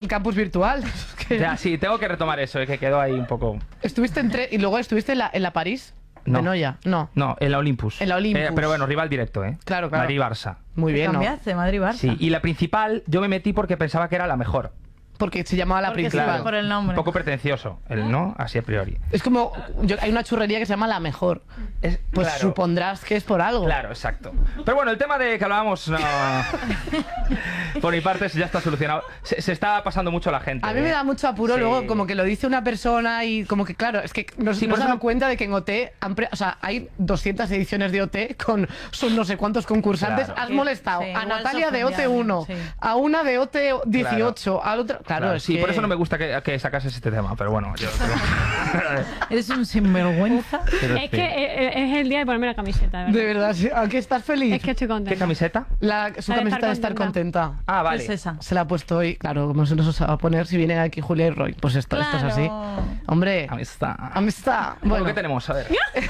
campus virtual. Ya, sí, tengo que retomar eso, que quedó ahí un poco... Estuviste y luego estuviste en la París. No. De Noia, no. No, en la Olympus. En la Olympus. Pero bueno, rival directo, ¿eh? Claro, claro. Madrid-Barça. Muy bien, ¿no? Cambiaste, Madrid-Barça. Sí, y la principal yo me metí porque pensaba que era la mejor. Porque se llamaba la Porque principal. sí, por el nombre. Un poco pretencioso, ¿no? Así a priori. Es como, hay una churrería que se llama La Mejor. Pues claro. supondrás que es por algo. Claro, exacto. Pero bueno, el tema de que hablábamos, no... por mi parte ya está solucionado. Se está pasando mucho la gente. A mí me da mucho apuro Sí. luego como que lo dice una persona y como que claro, es que nos Sí, hemos por dado eso- cuenta de que en OT o sea, hay 200 ediciones de OT con son no sé cuántos concursantes. Claro. Has Sí, molestado sí, a igual Natalia se de ofendía OT1, alguien, sí. a una de OT18, al otro... Claro, es sí, que... por eso no me gusta que sacases este tema, pero bueno, yo... Eres un sinvergüenza. Es que es el día de ponerme la camiseta, ¿verdad? De verdad, sí. ¿A qué estás feliz? Es que estoy contenta. ¿Qué camiseta? Su La de camiseta estar de estar contenta. Ah, vale. Es esa. Se la ha puesto hoy, claro, como se nos va a poner si vienen aquí Julia y Roy. Pues esto es así. Claro. Hombre, Amistad. amistad. Bueno, Bueno, ¿qué tenemos? A ver.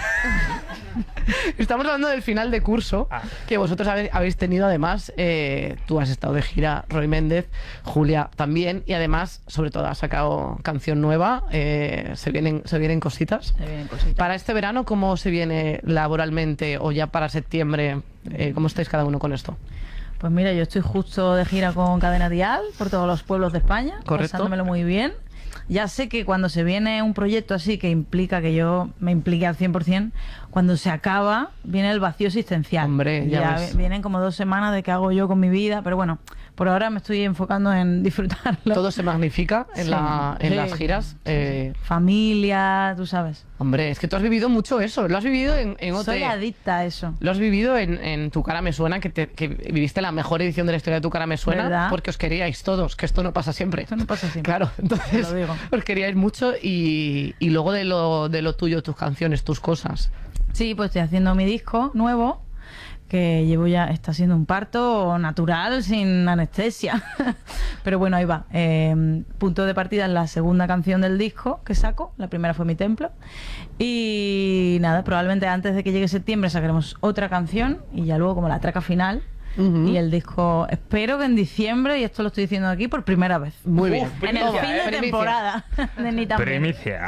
estamos hablando del final de curso Ah. que vosotros habéis tenido. Además, tú has estado de gira, Roy Méndez, Julia también, y además, sobre todo, has sacado canción nueva. Se vienen cositas. Se vienen cositas. Para este verano, ¿cómo se viene laboralmente o ya para septiembre? ¿Cómo estáis cada uno con esto? Pues mira, yo estoy justo de gira con Cadena Dial por todos los pueblos de España, Correcto. pasándomelo muy bien. Ya sé que cuando se viene un proyecto así que implica que yo me implique al 100%, cuando se acaba viene el vacío existencial. Hombre, ya ves. vienen como 2 semanas de qué hago yo con mi vida, pero bueno, por ahora me estoy enfocando en disfrutarlo. Todo se magnifica en, Sí. en Sí. las giras. Familia, tú sabes. Hombre, es que tú has vivido mucho eso. Lo has vivido en OT. Soy adicta a eso. Lo has vivido en Tu Cara Me Suena, que viviste la mejor edición de la historia de Tu Cara Me Suena, ¿Verdad? porque os queríais todos, que esto no pasa siempre. Esto no pasa siempre. Claro, entonces Te lo digo. os queríais mucho y luego de lo tuyo, tus canciones, tus cosas. Sí, pues estoy haciendo mi disco nuevo, que está siendo un parto natural, sin anestesia. Pero bueno, ahí va. Punto de partida es la segunda canción del disco que saco. La primera fue Mi Templo. Y nada, probablemente antes de que llegue septiembre sacaremos otra canción y ya luego como la traca final. Ujú. Y el disco, espero que en diciembre, y esto lo estoy diciendo aquí por primera vez. Muy bien. En el Primicia, fin de Primicia. temporada de Ni Tan Bien. Primicia.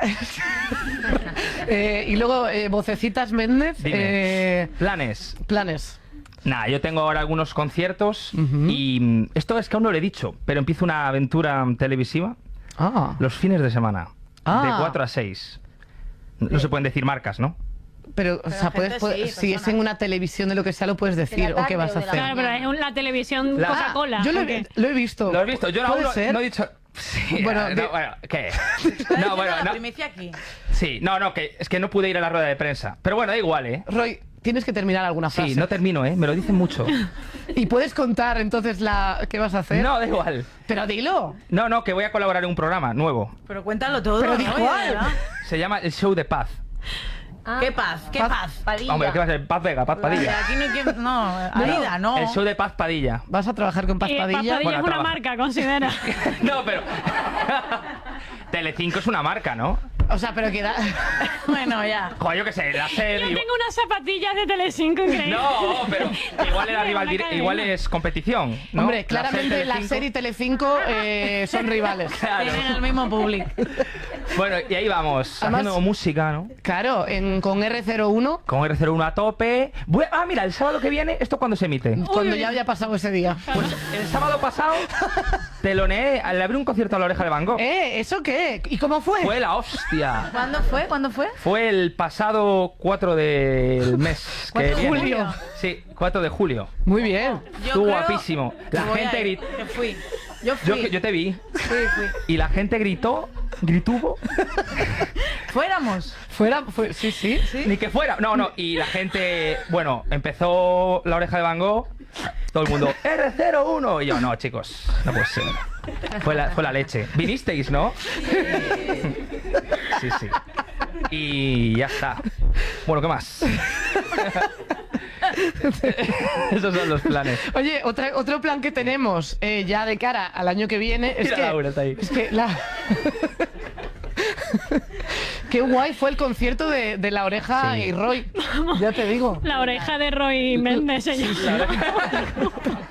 Y luego, Vocecitas Méndez, Dime. Planes. planes. Nada, yo tengo ahora algunos conciertos Ujú. y esto es que aún no lo he dicho, pero empiezo una aventura televisiva Ah, los fines de semana, Ah. de 4 a 6. No se pueden decir marcas, ¿no? pero, o sea, gente sí, si es personas. en una televisión de lo que sea, lo puedes decir, o qué vas a tarde o de la hacer. Claro, pero es la televisión La- Coca-Cola. Yo ¿o qué? lo he visto. ¿Lo has visto? Yo aún ¿Puede no, ser? no he dicho... Sí, Bueno, no, de- bueno, ¿qué? Está No, diciendo bueno, la no. primicia aquí. Sí, no, que es que no pude ir a la rueda de prensa. Pero bueno, da igual, ¿eh? Roy, tienes que terminar alguna frase. Sí, no termino, ¿eh? Me lo dicen mucho. ¿Y puedes contar entonces qué vas a hacer? No, da igual. Pero dilo. No, que voy a colaborar en un programa nuevo. Pero cuéntalo todo. Pero ¿no? di De cuál. verdad. Se llama El Show de Paz. ¿Qué paz? ¿Qué paz? Padilla. Hombre, ¿qué va a ser? Paz Vega, Paz Padilla. Aquí no hay que... No, Aida, no. El Show de Paz Padilla. ¿Vas a trabajar con Paz Paspadilla? Padilla Bueno, es una trabaja. marca, considera. No, pero... Telecinco es una marca, ¿no? O sea, pero queda... Bueno, ya. Joder, yo qué sé, la Yo serie... tengo unas zapatillas de Telecinco increíbles. No, pero igual era rival igual es competición, ¿no? Hombre, claramente la Telecinco- serie y Telecinco son rivales. Claro. Tienen el mismo público. Bueno, y ahí vamos, Además- haciendo música, ¿no? Claro, con R01, Con R01 a tope. Mira, el sábado que viene, ¿esto cuándo se emite? cuando ya haya pasado ese día. Pues el sábado pasado teloneé, le abrí un concierto a La Oreja de Van Gogh. ¿Eso qué? ¿Y cómo fue? Fue la hostia. ¿Cuándo fue? ¿Cuándo fue? Fue el pasado 4 del mes. 4 de viene. julio. Sí, 4 de julio. Muy bien. Estuvo guapísimo. La Voy gente a ir, gritó. que fui. Yo Yo, fui. yo te vi. Fui. Y la gente grituvo. Fuéramos. Sí. Ni que fuera. No. Y la gente, bueno, empezó La Oreja de Van Gogh. Todo el mundo, R01. Y yo, no, chicos, no puede ser. Fue la leche. Vinisteis, ¿no? Sí. Y ya está. Bueno, ¿qué más? Esos son los planes. Oye, otro plan que tenemos ya de cara al año que viene es Mira, que... Laura está ahí. Es que Qué guay fue el concierto de La Oreja Sí. y Roy. Ya te digo. La oreja de Roy Méndez se llama.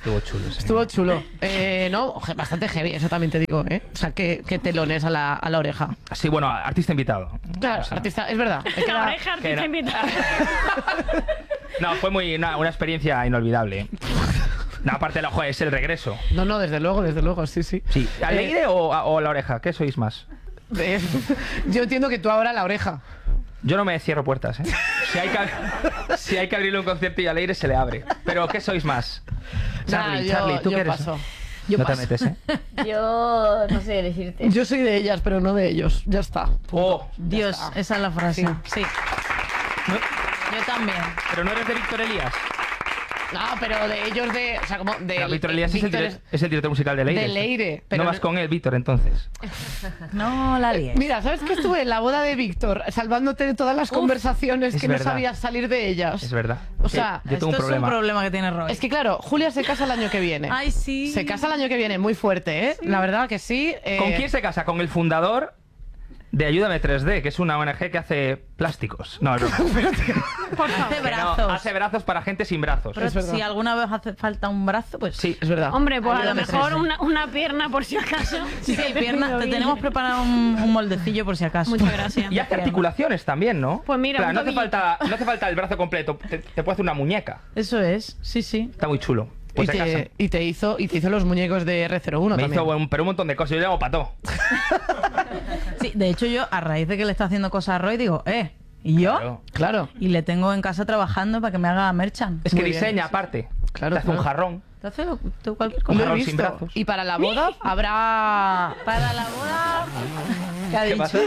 Estuvo chulo, sí. Estuvo chulo. No, bastante heavy, eso también te digo, ¿eh? O sea, que telones a la oreja. Sí, bueno, artista invitado. Claro, O sea, artista, es verdad. Es que La era- oreja que artista era- invitada. No, fue una experiencia inolvidable. No, aparte de la joder, es el regreso. No, desde luego, sí, sí. Sí. ¿Al aire o la oreja? ¿Qué sois más? Eh, yo entiendo que tú ahora la oreja. Yo no me cierro puertas, ¿eh? Si hay que abrirle un concierto y al aire se le abre. Pero ¿qué sois más? Charlie, Nah, Charlie, ¿tú yo qué eres? paso. No te metes, ¿eh? Yo no sé qué decirte. Yo soy de ellas, pero no de ellos. Ya está. Oh, Dios, esa es la frase. Sí. Sí. Yo también. pero no eres de Víctor Elías. No, pero de ellos de... O sea, como de... No, Víctor Elías Víctor es el director musical de Leire. de Leire, pero no vas con él, Víctor, entonces. No la líes. Mira, ¿sabes que estuve en la boda de Víctor salvándote de todas las conversaciones es que no verdad. sabías salir de ellas? Es verdad. O sea, yo tengo un Esto es un problema. problema que tiene Roy. Es que claro, Julia se casa el año que viene. Ay, sí. Se casa el año que viene, muy fuerte, ¿eh? La verdad que sí. ¿Con quién se casa? Con el fundador de Ayúdame 3D, que es una ONG que hace plásticos. No, no. Hace Que no, brazos. hace brazos para gente sin brazos. Pero Es verdad. si alguna vez hace falta un brazo, pues Sí, Es verdad. Hombre, pues a lo Ayúdame, mejor 3D. una pierna por si acaso. Sí, piernas. Te tenemos preparado un moldecillo por si acaso. Muchas gracias. Y hace articulaciones también, ¿no? Pues mira, Claro, un no hace tobillo. falta, no hace falta el brazo completo. Te puede hacer una muñeca. Eso es, sí, sí. Está muy chulo. Pues se casan. y te hizo los muñecos de R01 Me también. hizo pero un montón de cosas. Yo le hago pató. Sí, de hecho yo, a raíz de que le está haciendo cosas a Roy, digo, ¿y yo? Claro. Claro. Y le tengo en casa trabajando para que me haga merchan. Es que Muy bien. diseña aparte. Claro, Te hace un claro. jarrón. Te hace tú cualquier Un cosa. Lo he jarrón sin visto. brazos. Y para la boda habrá... Para la boda... ¿Qué ha ¿Qué dicho? pasa?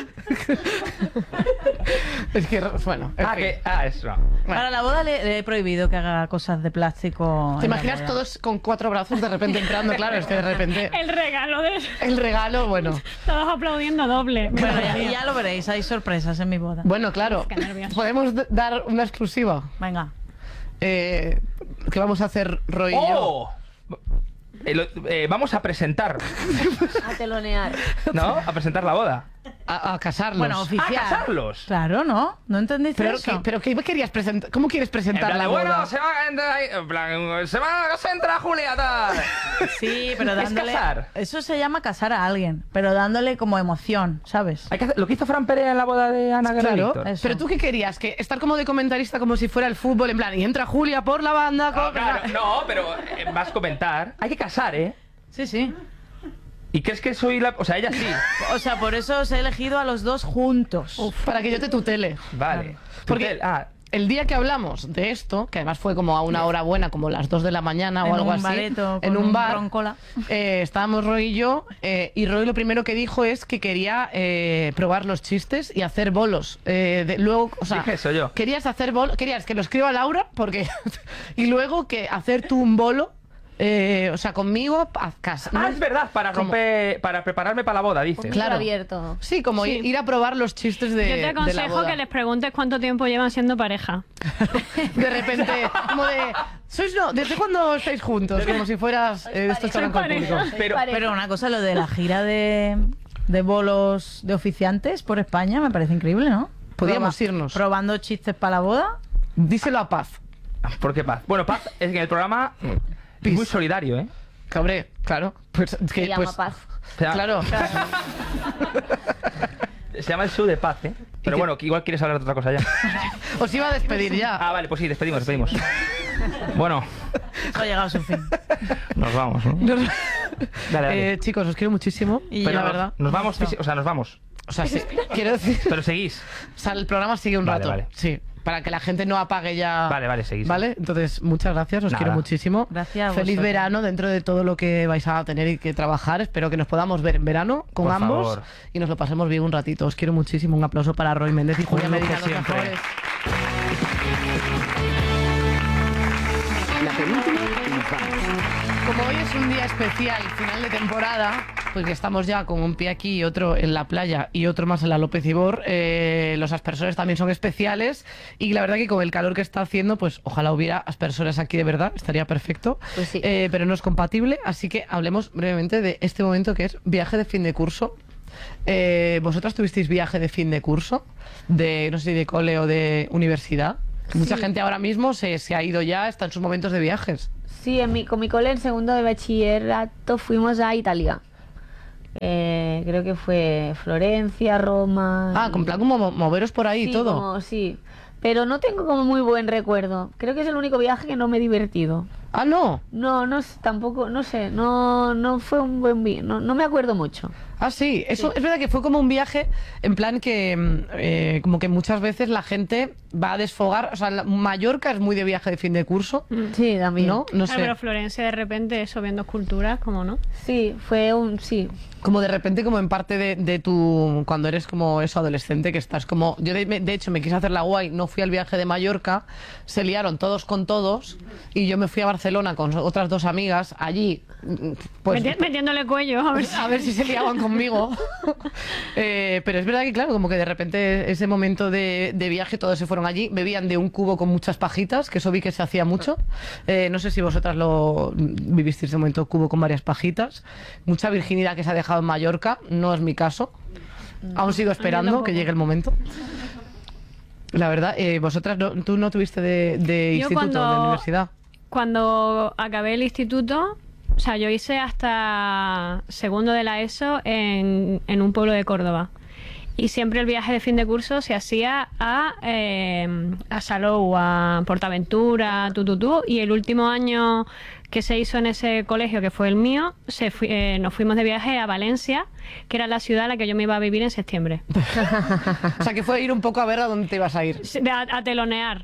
Es que, bueno, en fin. Eso. Para la boda le he prohibido que haga cosas de plástico. ¿Te en la imaginas boda. todos con 4 brazos de repente entrando? Claro, es que de repente El regalo de el regalo, bueno. todos aplaudiendo doble. Bueno, ya lo veréis, hay sorpresas en mi boda. Bueno, claro. Qué nervios. Podemos dar una exclusiva. Venga. ¿Qué vamos a hacer Roy y yo? ¡Oh! Vamos a presentar, A telonear. ¿no? A presentar la boda. A casarnos. Bueno, oficial. ¡A casarlos! Claro, ¿no? ¿No entendiste pero, eso? pero ¿qué querías presentar? ¿Cómo quieres En presentar plan la de, boda? bueno, se va a entrar ahí, en plan, se va a entrar Julia, tal. Sí, pero ¿Es dándole... casar? Eso se llama casar a alguien, pero dándole como emoción, ¿sabes? Hay que hacer, lo que hizo Fran Perea en la boda de Ana Guerra Claro, Víctor. eso. pero tú qué querías, que estar como de comentarista como si fuera el fútbol, en plan, y entra Julia por la banda. No, claro, no, pero vas a comentar. Hay que casar, ¿eh? Sí, sí. ¿Y crees que soy la...? O sea, ella sí. O sea, por eso os he elegido a los dos juntos. Para que yo te tutele. Vale. Porque el día que hablamos de esto, que además fue como a una hora buena, como las 2 de la mañana o En algo un así, bareto en con un un bar, roncola. estábamos Roy y yo, y Roy lo primero que dijo es que quería probar los chistes y hacer bolos. Luego, o sea, Dije eso yo. querías hacer bolos, querías que lo escriba Laura, porque y luego que hacer tú un bolo. O sea, conmigo, a casa. Ah, es verdad, para ¿Cómo? romper... Para prepararme para la boda, dices. Claro. Abierto. Sí, como Sí. ir a probar los chistes de Yo te de la aconsejo boda. que les preguntes cuánto tiempo llevan siendo pareja. De repente, como de... ¿Desde cuándo estáis juntos? Como si fueras... esto está en Soy público. pareja. Pero, Pero una cosa, lo de la gira de bolos de oficiantes por España me parece increíble, ¿no? Podíamos irnos. Probando chistes para la boda. Díselo a Paz. ¿por qué Paz? Bueno, Paz es que en el programa es muy solidario, ¿eh? Cabré, claro. Pues, Se llama Paz. O sea, Claro. Se llama el show de Paz, ¿eh? Pero qué- bueno, que igual quieres hablar de otra cosa ya. Os iba a despedir ya. Ah, vale, pues sí, despedimos. Bueno, Eso ha llegado a su fin. nos vamos, ¿no? Nos- Dale, dale. chicos, os quiero muchísimo. Y Pero yo- la verdad. Nos vamos, o sea, nos vamos. O sea, sí, quiero decir... Pero seguís. O sea, el programa sigue un Vale, rato. vale. Sí. Para que la gente no apague ya. Vale, seguís. Vale, entonces muchas gracias, os Nada. quiero muchísimo. Gracias a Feliz vosotros. verano dentro de todo lo que vais a tener y que trabajar. Espero que nos podamos ver en verano con Por ambos favor. y nos lo pasemos bien un ratito. Os quiero muchísimo. Un aplauso para Roy Méndez y Julia lujo Medina, los siempre. mejores. La penúltima y nos vamos. Como hoy es un día especial, final de temporada, pues que estamos ya con un pie aquí y otro en la playa y otro más en la López Ibor, los aspersores también son especiales y la verdad que con el calor que está haciendo, pues ojalá hubiera aspersores aquí de verdad, estaría perfecto, Pues sí. pero no es compatible, así que hablemos brevemente de este momento que es viaje de fin de curso. ¿Vosotras tuvisteis viaje de fin de curso? De, no sé si de cole o de universidad. Mucha gente ahora mismo se ha ido ya, está en sus momentos de viajes. Sí, con mi cole en segundo de bachillerato fuimos a Italia. Creo que fue Florencia, Roma. Ah, con plan como moveros por ahí y sí, todo. Sí, pero no tengo como muy buen recuerdo. Creo que es el único viaje que no me he divertido. Ah, no. No, tampoco, no sé, no fue un buen viaje, no me acuerdo mucho. Ah, sí. Eso es verdad que fue como un viaje en plan que como que muchas veces la gente va a desfogar. O sea, Mallorca es muy de viaje de fin de curso, Sí, también. ¿no? No Claro, sé. pero Florencia de repente eso viendo esculturas, ¿cómo no? Sí, sí. Como de repente, como en parte de tu... Cuando eres como eso, adolescente, que estás como... Yo de hecho me quise hacer la guay, no fui al viaje de Mallorca, se liaron todos con todos y yo me fui a Barcelona con otras 2 amigas, allí, pues... Metiéndole cuello, a ver si... A ver si se liaban conmigo. Pero es verdad que, claro, como que de repente ese momento de viaje todos se fueron allí, bebían de un cubo con muchas pajitas, que eso vi que se hacía mucho. No sé si vosotras lo vivisteis ese momento, cubo con varias pajitas. Mucha virginidad que se ha dejado en Mallorca, no es mi caso. Aún sigo esperando tampoco. que llegue el momento. La verdad, vosotras, tú no tuviste de Yo instituto, de universidad. Cuando acabé el instituto, o sea, yo hice hasta segundo de la ESO en un pueblo de Córdoba. Y siempre el viaje de fin de curso se hacía a Salou, a Portaventura, y el último año que se hizo en ese colegio, que fue el mío, nos fuimos de viaje a Valencia, que era la ciudad a la que yo me iba a vivir en septiembre. O sea, que fue ir un poco a ver a dónde te ibas a ir. A telonear.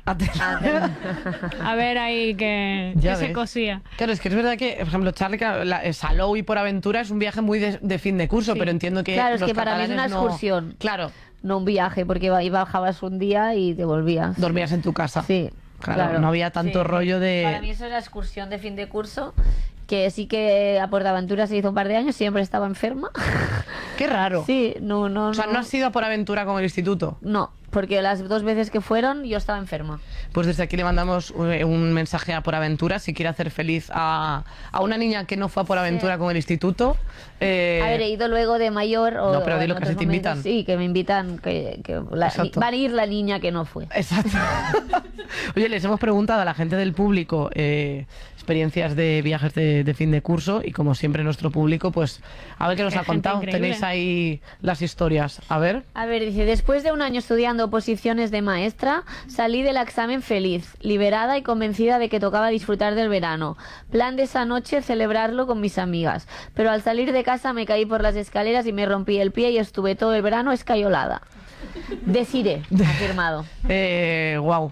A A ver ahí que Ya se ves. cosía. Claro, es que es verdad que, por ejemplo, Charlie, Salou y por aventura es un viaje muy de fin de curso, Sí. pero entiendo que Claro, es los que para mí es una catalanes no- excursión. Claro, No un viaje, porque bajabas un día y te volvías. dormías en tu casa. Sí, Claro, no había tanto Sí. rollo Para mí de... eso era excursión de fin de curso, que sí que a Portaventura se hizo un par de años, siempre estaba enferma. Qué raro. Sí, no. O sea, no has ido a por aventura con el instituto. No, porque las 2 veces que fueron yo estaba enferma. Pues desde aquí le mandamos un mensaje a por aventura si quiere hacer feliz a una niña que no fue a por aventura con el instituto. A ver, he ido luego de mayor o No, pero o dilo en que si otros te invitan. momentos, sí, que me invitan, que Exacto. va a ir la niña que no fue. Exacto. Oye, les hemos preguntado a la gente del público experiencias de viajes de fin de curso y como siempre nuestro público, pues a ver qué nos Qué ha contado. gente increíble. Tenéis ahí las historias. A ver. A ver, dice, después de un año estudiando oposiciones de maestra, salí del examen feliz, liberada y convencida de que tocaba disfrutar del verano. Plan de esa noche, celebrarlo con mis amigas. Pero al salir de casa me caí por las escaleras y me rompí el pie y estuve todo el verano escayolada. Desiré, afirmado. Wow.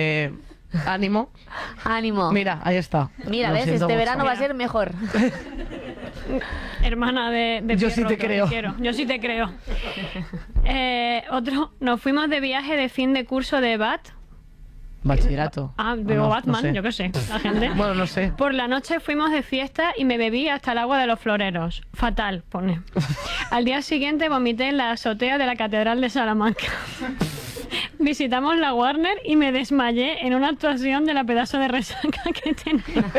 Ánimo. Ánimo. Mira, ahí está. Mira, Lo ves, siento este mucho. verano va a ser mejor. Hermana de Yo pie sí te roto, creo. quiero. Yo sí te creo. Nos fuimos de viaje de fin de curso de BAT. Bachillerato. Ah, ¿O digo no? Batman, No sé. yo qué sé, la gente. Bueno, no sé. Por la noche fuimos de fiesta y me bebí hasta el agua de los floreros. Fatal, pone. Al día siguiente vomité en la azotea de la Catedral de Salamanca. Visitamos la Warner y me desmayé en una actuación de la pedazo de resaca que tenía.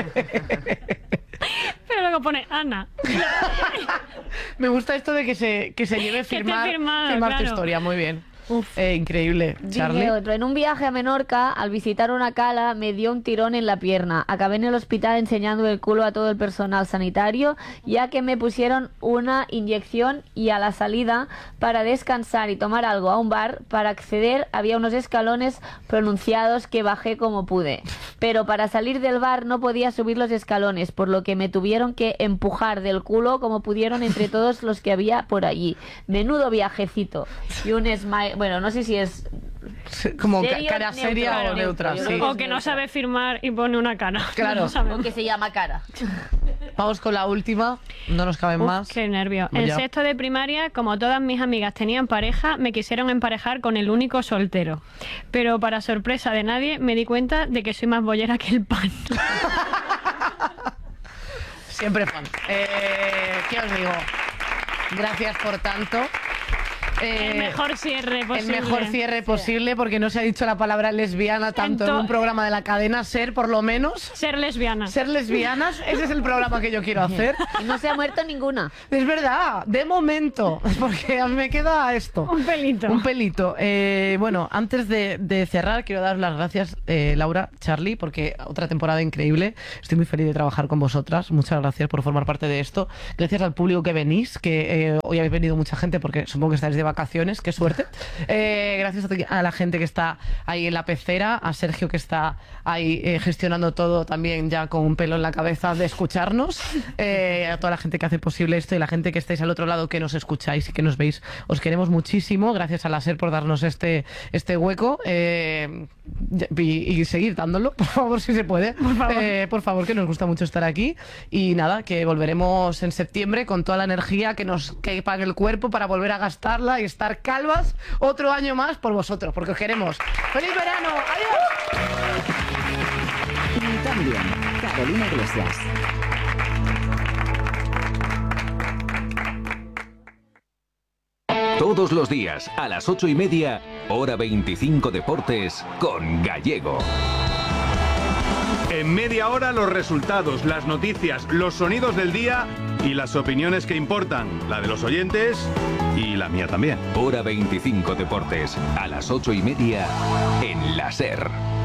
Pero luego pone Ana. Me gusta esto de que se lleve esté firmar firmado, tu claro. historia. Muy bien. Uf. Increíble. Charlie. Dice otro, en un viaje a Menorca, al visitar una cala, me dio un tirón en la pierna. Acabé en el hospital enseñando el culo a todo el personal sanitario, ya que me pusieron una inyección y a la salida, para descansar y tomar algo a un bar, para acceder había unos escalones pronunciados que bajé como pude. Pero para salir del bar no podía subir los escalones, por lo que me tuvieron que empujar del culo como pudieron entre todos los que había por allí. Menudo viajecito. Y un smile, bueno, no sé si es Como serio, cara seria neutral, o neutra. neutro, Sí. yo O que no sabe firmar y pone una cara. Claro. No sabemos. o que se llama cara. Vamos con la última. No nos caben Uf, más. qué nervio. Pues En ya. sexto de primaria, como todas mis amigas tenían pareja, me quisieron emparejar con el único soltero. Pero para sorpresa de nadie, me di cuenta de que soy más bollera que el pan. Siempre fan. ¿Qué os digo? Gracias por tanto. El mejor cierre posible. El mejor cierre posible, porque no se ha dicho la palabra lesbiana tanto en un programa de la cadena SER, por lo menos. Ser lesbiana. Ser lesbianas, ese es el programa que yo quiero hacer. Y no se ha muerto ninguna. Es verdad, de momento, porque me queda esto. Un pelito. Un pelito. Bueno, antes de cerrar, quiero dar las gracias, Laura, Charlie, porque otra temporada increíble. Estoy muy feliz de trabajar con vosotras. Muchas gracias por formar parte de esto. Gracias al público que venís, que hoy habéis venido mucha gente porque supongo que estáis de vacaciones, qué suerte. Gracias a la gente que está ahí en la pecera, a Sergio que está ahí gestionando todo también ya con un pelo en la cabeza de escucharnos, a toda la gente que hace posible esto y la gente que estáis al otro lado que nos escucháis y que nos veis. Os queremos muchísimo. Gracias a la SER por darnos este hueco y seguir dándolo, por favor, si se puede. Por favor, que nos gusta mucho estar aquí. Y nada, que volveremos en septiembre con toda la energía que nos quepa en el cuerpo para volver a gastarla y estar calvas otro año más por vosotros, porque os queremos. ¡Feliz verano! ¡Adiós! Y también Carolina Iglesias. Todos los días a las 8:30, hora 25 Deportes con Gallego. En media hora los resultados, las noticias, los sonidos del día y las opiniones que importan, la de los oyentes y la mía también. Hora 25 Deportes, a las 8:30 en la SER.